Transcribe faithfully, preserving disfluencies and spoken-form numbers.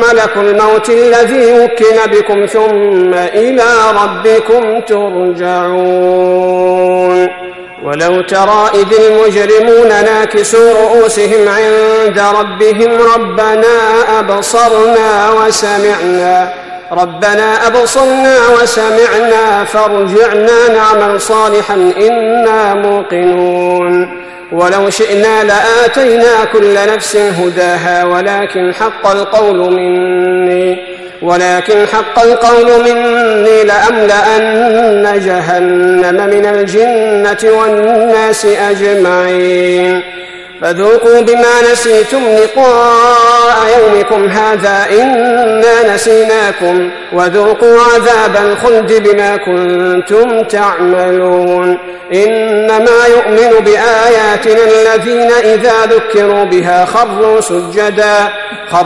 ملك الموت الذي وكل بكم ثم إلى ربكم ترجعون. ولو ترى إذ المجرمون ناكسوا رؤوسهم عند ربهم ربنا أبصرنا وسمعنا ربنا أبصرنا وسمعنا فارجعنا نعمل صالحا إنا موقنون. ولو شئنا لآتينا كل نفس هداها ولكن حق القول مني ولكن حق القول مني لأملأن جهنم من الجنة والناس أجمعين. فذوقوا بما نسيتم لقاء يومكم هذا إنا نسيناكم وذوقوا عذاب الخلد بما كنتم تعملون. إنما يؤمن بآياتنا الذين إذا ذكروا بها خروا سجدا